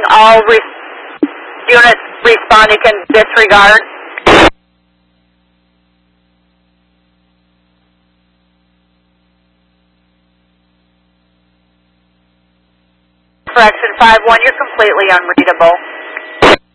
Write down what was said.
all units respond, you can disregard. Correction 5-1, you're completely unreadable.